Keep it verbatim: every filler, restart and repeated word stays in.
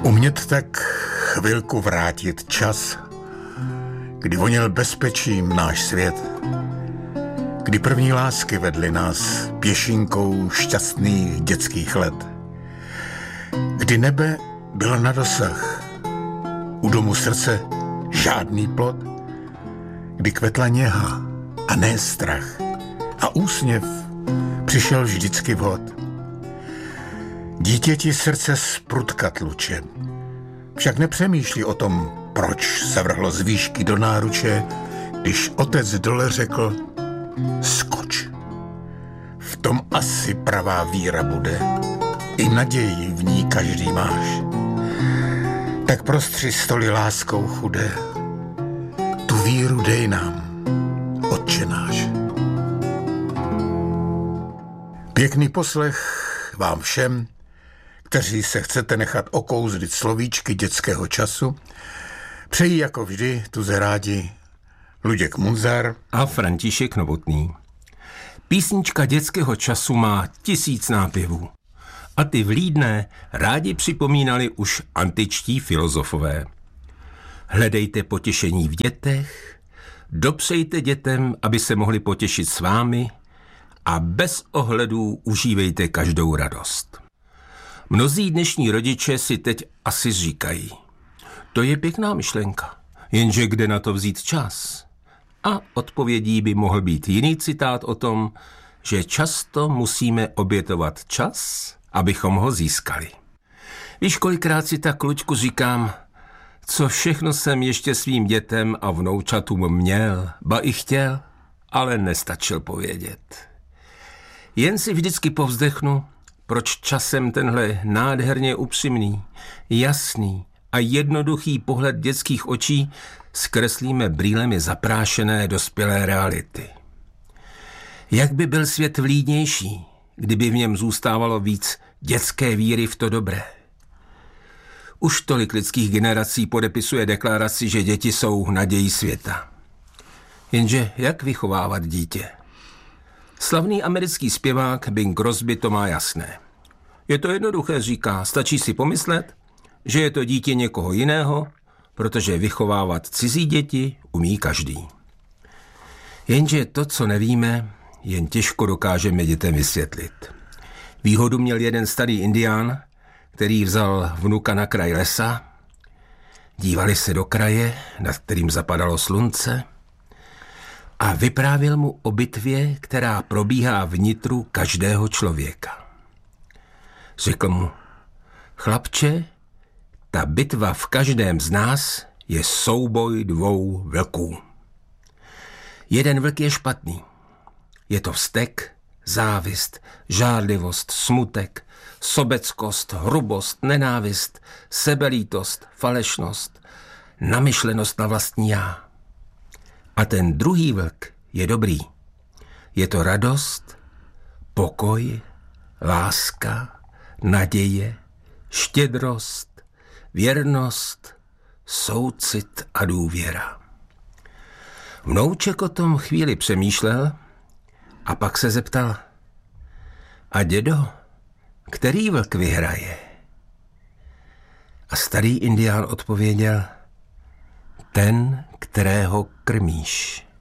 Umět tak chvilku vrátit čas, kdy voněl bezpečím náš svět, kdy první lásky vedly nás pěšinkou šťastných dětských let, kdy nebe bylo na dosah, u domu srdce žádný plot, kdy kvetla něha a ne strach a úsměv přišel vždycky vhod. Dítěti srdce z prutka tluče, však nepřemýšlí o tom, proč se vrhlo z výšky do náruče, když otec dole řekl skoč. V tom asi pravá víra bude, i naději v ní každý máš. Tak prostři stoly láskou chudé, tu víru dej nám, Otče náš. Pěkný poslech vám všem, kteří se chcete nechat okouzlit slovíčky dětského času. Přejí jako vždy tu rádi Luděk Munzar a František Novotný. Písnička dětského času má tisíc nápěvů. A ty vlídné rádi připomínali už antičtí filozofové. Hledejte potěšení v dětech, dopřejte dětem, aby se mohli potěšit s vámi a bez ohledů užívejte každou radost. Mnozí dnešní rodiče si teď asi říkají, to je pěkná myšlenka, jenže kde na to vzít čas? A odpovědí by mohl být jiný citát o tom, že často musíme obětovat čas, abychom ho získali. Víš, kolikrát si tak, Luďku, říkám, co všechno jsem ještě svým dětem a vnoučatům měl, ba i chtěl, ale nestačil povědět. Jen si vždycky povzdechnu, proč časem tenhle nádherně upřímný, jasný a jednoduchý pohled dětských očí zkreslíme brýlemi zaprášené dospělé reality. Jak by byl svět vlídnější, kdyby v něm zůstávalo víc dětské víry v to dobré. Už tolik lidských generací podepisuje deklaraci, že děti jsou nadějí světa. Jenže jak vychovávat dítě? Slavný americký zpěvák Bing Crosby to má jasné. Je to jednoduché, říká, stačí si pomyslet, že je to dítě někoho jiného, protože vychovávat cizí děti umí každý. Jenže to, co nevíme, jen těžko dokážeme dětem vysvětlit. Výhodu měl jeden starý indián, který vzal vnuka na kraj lesa, dívali se do kraje, nad kterým zapadalo slunce, a vyprávěl mu o bitvě, která probíhá vnitru každého člověka. Řekl mu, chlapče, ta bitva v každém z nás je souboj dvou vlků. Jeden vlk je špatný. Je to vztek, závist, žárlivost, smutek, sobeckost, hrubost, nenávist, sebelítost, falešnost, namyšlenost na vlastní já. A ten druhý vlk je dobrý. Je to radost, pokoj, láska, naděje, štědrost, věrnost, soucit a důvěra. Vnouček o tom chvíli přemýšlel a pak se zeptal, a dědo, který vlk vyhraje? A starý indián odpověděl, ten, kterého krmíš.